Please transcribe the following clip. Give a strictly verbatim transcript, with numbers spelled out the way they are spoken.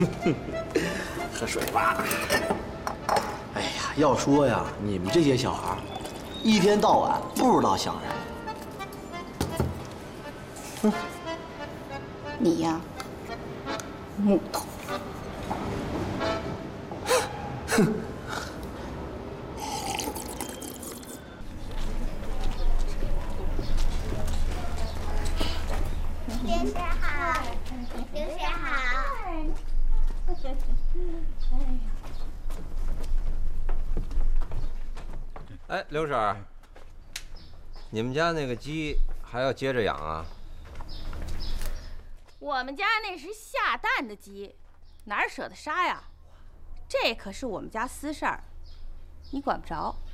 喝水吧。哎呀，要说呀，你们这些小孩，一天到晚不知道想什么。哼， 你呀，木头。 哼。 刘婶好，刘婶好。 哎，刘婶儿，你们家那个鸡还要接着养啊？ 我们家那是下蛋的鸡，哪舍得杀呀？这可是我们家私事儿，你管不着。